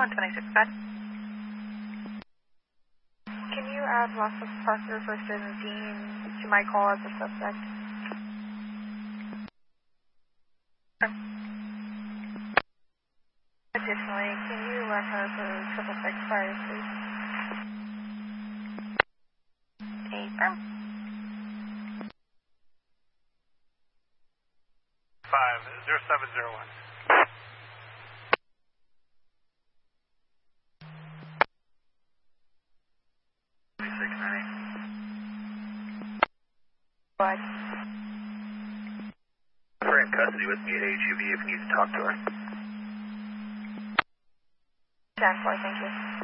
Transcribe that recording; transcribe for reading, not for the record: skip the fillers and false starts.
126, bed. Can you add Los Pastor for 17 to my call as a suspect? Additionally, can you let her for 666 fire, please? Affirm. 50701. What? We're in custody with me at HUV if you need to talk to her. 10-4, thank you.